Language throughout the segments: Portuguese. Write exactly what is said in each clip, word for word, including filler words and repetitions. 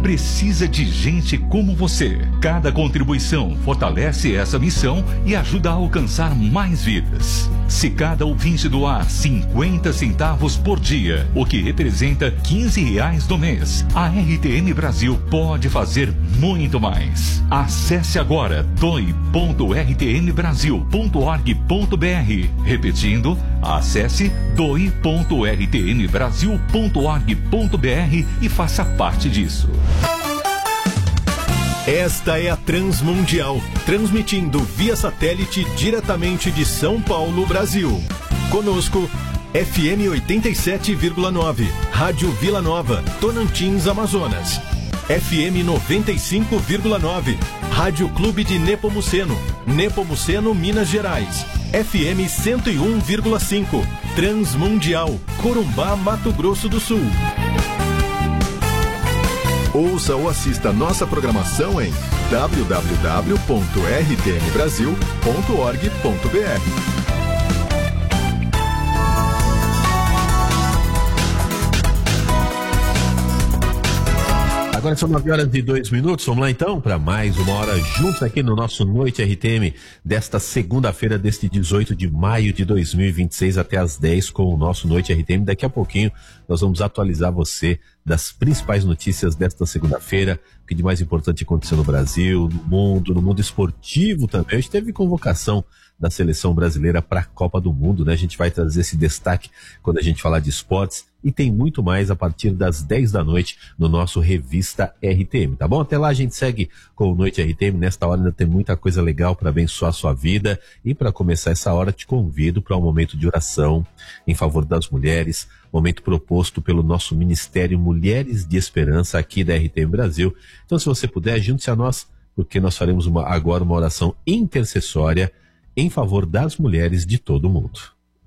precisa de gente como você. Cada contribuição fortalece essa missão e ajuda a alcançar mais vidas. Se cada ouvinte doar cinquenta centavos por dia, o que representa quinze reais no mês, a R T M Brasil pode fazer muito mais. Acesse agora doe ponto r t m brasil ponto org ponto b r. Repetindo, acesse doe ponto r t m brasil ponto org ponto b r e faça parte disso. Esta é a Transmundial, transmitindo via satélite diretamente de São Paulo, Brasil. Conosco, F M oitenta e sete vírgula nove, Rádio Vila Nova, Tonantins, Amazonas. F M noventa e cinco vírgula nove, Rádio Clube de Nepomuceno, Nepomuceno, Minas Gerais. F M cento e um vírgula cinco, Transmundial, Corumbá, Mato Grosso do Sul. Ouça ou assista nossa programação em w w w ponto r t m brasil ponto org ponto b r. Agora são nove horas e dois minutos, vamos lá então para mais uma hora juntos aqui no nosso Noite R T M desta segunda-feira, deste dezoito de maio de dois mil e vinte e seis até às dez com o nosso Noite R T M. Daqui a pouquinho nós vamos atualizar você das principais notícias desta segunda-feira, o que de mais importante aconteceu no Brasil, no mundo, no mundo esportivo também. Hoje teve convocação da seleção brasileira para a Copa do Mundo, né? A gente vai trazer esse destaque quando a gente falar de esportes e tem muito mais a partir das dez da noite no nosso Revista R T M, tá bom? Até lá a gente segue com o Noite R T M. Nesta hora ainda tem muita coisa legal para abençoar a sua vida e para começar essa hora te convido para um momento de oração em favor das mulheres, momento proposto pelo nosso Ministério Mulheres de Esperança aqui da R T M Brasil. Então, se você puder, junte-se a nós, porque nós faremos uma, agora uma oração intercessória em favor das mulheres de todo o mundo.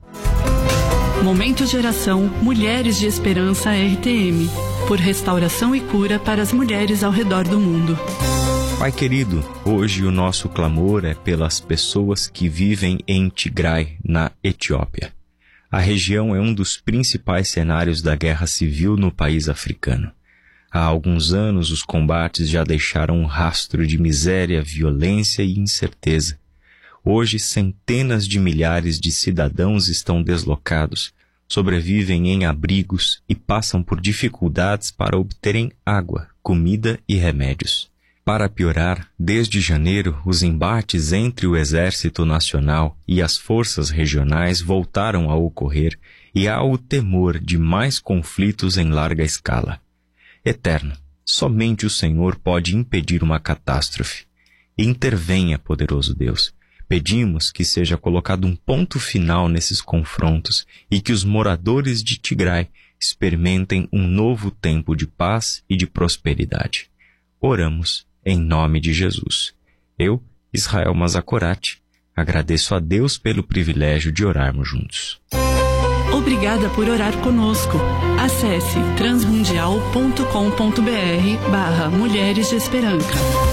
Momento de oração Mulheres de Esperança R T M, por restauração e cura para as mulheres ao redor do mundo. Pai querido, hoje o nosso clamor é pelas pessoas que vivem em Tigray, na Etiópia. A região é um dos principais cenários da guerra civil no país africano. Há alguns anos os combates já deixaram um rastro de miséria, violência e incerteza. Hoje, centenas de milhares de cidadãos estão deslocados, sobrevivem em abrigos e passam por dificuldades para obterem água, comida e remédios. Para piorar, desde janeiro, os embates entre o Exército Nacional e as forças regionais voltaram a ocorrer e há o temor de mais conflitos em larga escala. Eterno, somente o Senhor pode impedir uma catástrofe. Intervenha, poderoso Deus. Pedimos que seja colocado um ponto final nesses confrontos e que os moradores de Tigray experimentem um novo tempo de paz e de prosperidade. Oramos em nome de Jesus. Eu, Israel Mazakorati, agradeço a Deus pelo privilégio de orarmos juntos. Obrigada por orar conosco. Acesse transmundial ponto com ponto b r barra Mulheres de Esperança.